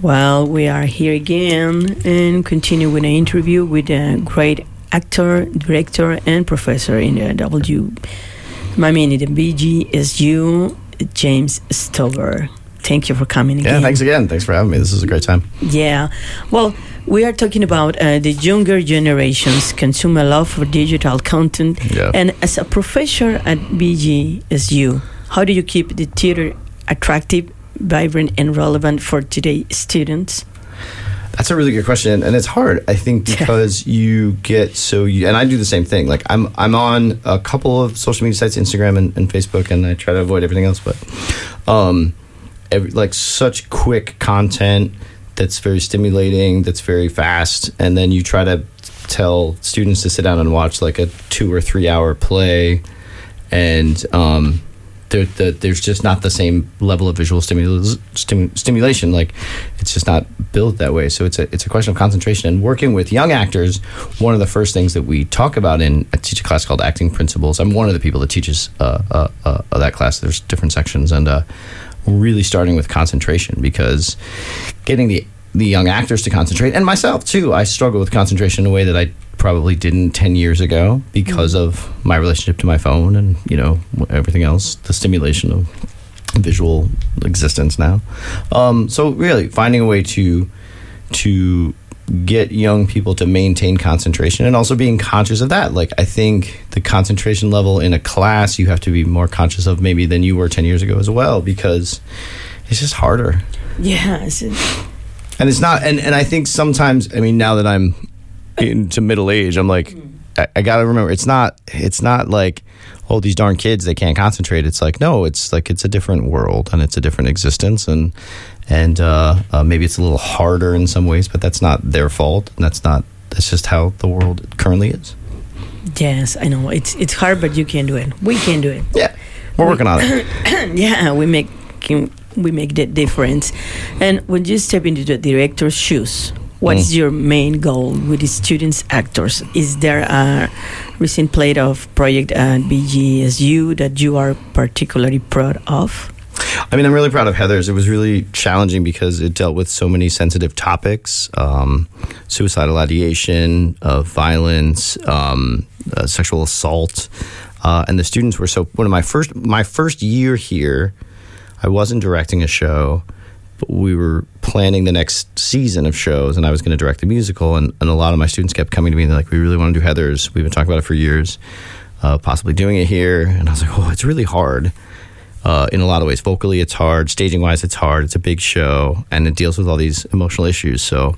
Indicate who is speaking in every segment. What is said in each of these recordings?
Speaker 1: Well, we are here again and continue with an interview with a great actor, director, and professor in the the BGSU, James Stover. Thank you for coming again.
Speaker 2: Yeah, thanks again. Thanks for having me. This is a great time.
Speaker 1: Yeah. Well, we are talking about the younger generations consume a love for digital content.
Speaker 2: Yeah.
Speaker 1: And as a professor at BGSU, how do you keep the theater attractive, vibrant, and relevant for today's students?
Speaker 2: That's a really good question, and it's hard, I think, because you get and I do the same thing. Like I'm on a couple of social media sites, Instagram and Facebook, and I try to avoid everything else. But such quick content that's very stimulating, that's very fast, and then you try to tell students to sit down and watch like a 2 or 3 hour play, and there's just not the same level of visual stimulation. Like, it's just not built that way. So it's a question of concentration. And working with young actors, one of the first things that we talk about I teach a class called Acting Principles. I'm one of the people that teaches that class. There's different sections, and really starting with concentration, because getting the young actors to concentrate, and myself too, I struggle with concentration in a way that I probably didn't 10 years ago because of my relationship to my phone and, everything else, the stimulation of visual existence now. So really finding a way to get young people to maintain concentration, and also being conscious of that. Like, I think the concentration level in a class you have to be more conscious of maybe than you were 10 years ago as well, because it's just harder.
Speaker 1: Yeah.
Speaker 2: And it's not, and I think sometimes, now that I'm into middle age, I'm like, I gotta remember, it's not like, oh, these darn kids, they can't concentrate. It's like, no, it's like, it's a different world and it's a different existence, and maybe it's a little harder in some ways, but that's not their fault. And that's just how the world currently is.
Speaker 1: Yes, I know. It's hard, but you can do it. We can do it.
Speaker 2: Yeah, we're working on it.
Speaker 1: Yeah, we make that difference. And when you step into the director's shoes, what is your main goal with the students, actors? Is there a recent play of project at BGSU that you are particularly proud of?
Speaker 2: I'm really proud of Heathers. It was really challenging because it dealt with so many sensitive topics: suicidal ideation, violence, sexual assault, and the students were so. One of my first year here, I wasn't directing a show, but we were planning the next season of shows, and I was going to direct the musical, and a lot of my students kept coming to me and they're like, we really want to do Heathers. We've been talking about it for years, possibly doing it here. And I was like, oh, it's really hard in a lot of ways. Vocally, it's hard. Staging-wise, it's hard. It's a big show, and it deals with all these emotional issues. So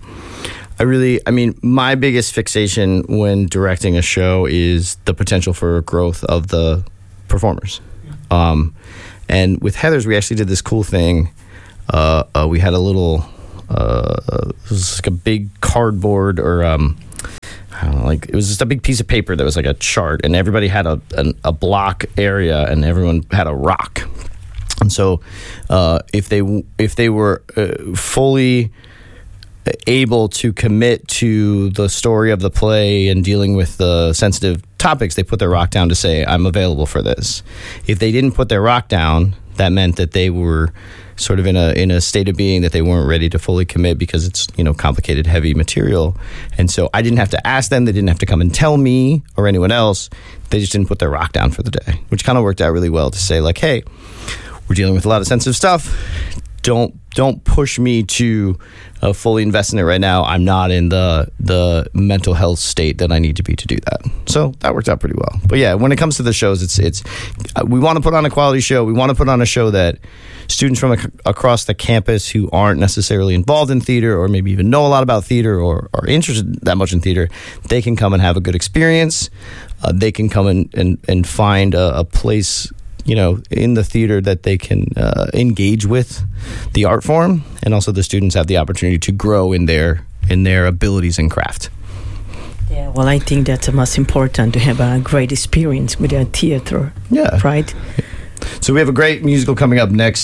Speaker 2: my biggest fixation when directing a show is the potential for growth of the performers. And with Heathers, we actually did this cool thing. We had a little, it was like a big cardboard, or I don't know, like, it was just a big piece of paper that was like a chart, and everybody had a block area, and everyone had a rock. And so if they were fully able to commit to the story of the play and dealing with the sensitive topics, they put their rock down to say, I'm available for this. If they didn't put their rock down, that meant that they were sort of in a state of being that they weren't ready to fully commit, because it's, complicated, heavy material. And so I didn't have to ask them. They didn't have to come and tell me or anyone else. They just didn't put their rock down for the day, which kind of worked out really well to say, like, hey, we're dealing with a lot of sensitive stuff. Don't push me to fully invest in it right now. I'm not in the mental health state that I need to be to do that. So that worked out pretty well. But yeah, when it comes to the shows, it's we want to put on a quality show. We want to put on a show that students from across the campus who aren't necessarily involved in theater, or maybe even know a lot about theater, or are interested that much in theater, they can come and have a good experience. They can come and find a place, in the theater that they can engage with the art form, and also the students have the opportunity to grow in their abilities and craft.
Speaker 1: Yeah, well, I think that's the most important, to have a great experience with a theater.
Speaker 2: Yeah.
Speaker 1: Right?
Speaker 2: So we have a great musical coming up next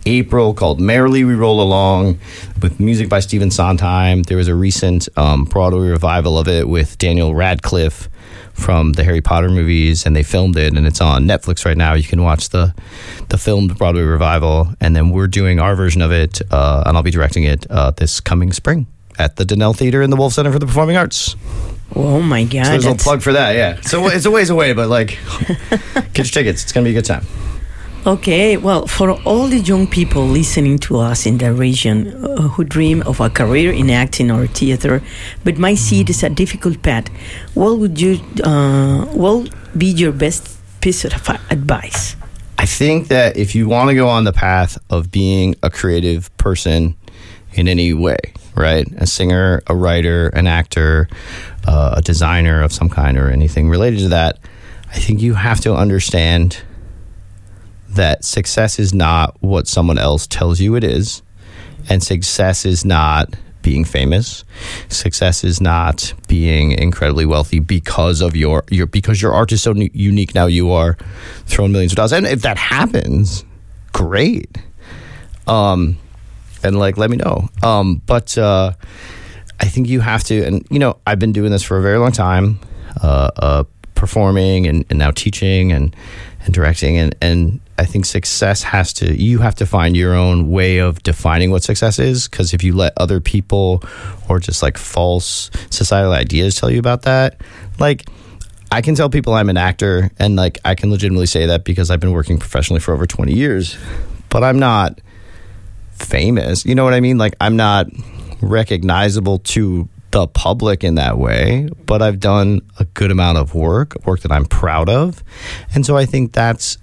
Speaker 2: April called Merrily We Roll Along with music by Stephen Sondheim. There was a recent Broadway revival of it with Daniel Radcliffe from the Harry Potter movies, and they filmed it, and it's on Netflix right now. You can watch the filmed Broadway revival, and then we're doing our version of it, and I'll be directing it this coming spring at the Donnell Theater in the Wolf Center for the Performing Arts.
Speaker 1: Oh my God!
Speaker 2: So there's a little plug for that, yeah. So it's a ways away, but like, get your tickets. It's gonna be a good time.
Speaker 1: Okay, well, for all the young people listening to us in the region who dream of a career in acting or theater, but might see it as a difficult path, what would be your best piece of advice?
Speaker 2: I think that if you want to go on the path of being a creative person in any way, right? A singer, a writer, an actor, a designer of some kind, or anything related to that, I think you have to understand that success is not what someone else tells you it is, and success is not being famous. Success is not being incredibly wealthy because of your because your art is so unique. Now you are throwing millions of dollars, and if that happens, great. And like, let me know. But I think you have to, and I've been doing this for a very long time, performing and now teaching and directing, and I think you have to find your own way of defining what success is, because if you let other people or just like false societal ideas tell you about that, like, I can tell people I'm an actor, and like I can legitimately say that because I've been working professionally for over 20 years, but I'm not famous. You know what I mean? Like, I'm not recognizable to the public in that way, but I've done a good amount of work that I'm proud of, and so I think that's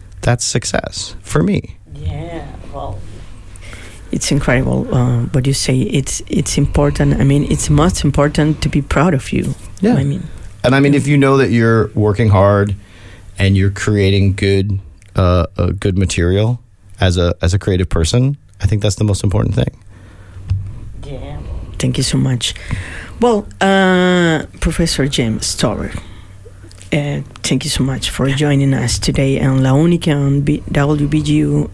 Speaker 2: success for me.
Speaker 1: Yeah, well, it's incredible what you say. It's important. I mean, it's most important to be proud of you.
Speaker 2: Yeah, I mean, if you know that you're working hard and you're creating good material as a creative person, I think that's the most important thing.
Speaker 1: Yeah. Thank you so much. Well, Professor James Stover, thank you so much for joining us today on La Única on WBGU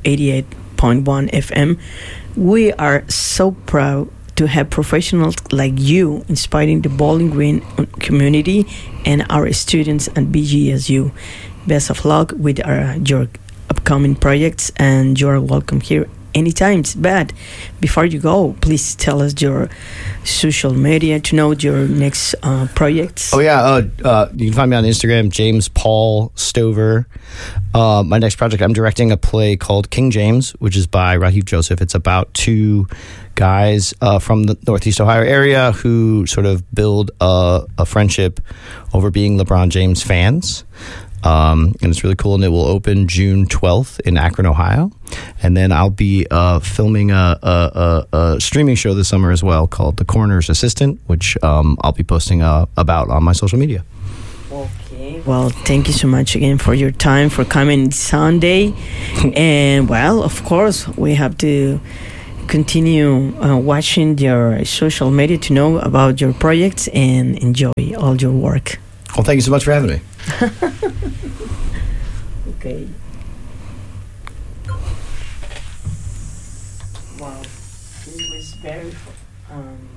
Speaker 1: 88.1 FM. We are so proud to have professionals like you inspiring the Bowling Green community and our students at BGSU. Best of luck with your upcoming projects, and you're welcome here anytime. But before you go, please tell us your social media to know your next projects.
Speaker 2: Oh yeah, you can find me on Instagram, James Paul Stover. My next project, I'm directing a play called King James, which is by Raheem Joseph. It's about two guys from the Northeast Ohio area who sort of build a friendship over being LeBron James fans. And it's really cool, and it will open June 12th in Akron, Ohio. And then I'll be filming a streaming show this summer as well called The Coroner's Assistant, which I'll be posting about on my social media.
Speaker 1: Okay. Well, thank you so much again for your time, for coming Sunday. And, well, of course, we have to continue watching your social media to know about your projects and enjoy all your work.
Speaker 2: Well, thank you so much for having me.
Speaker 1: Okay. Wow, this was very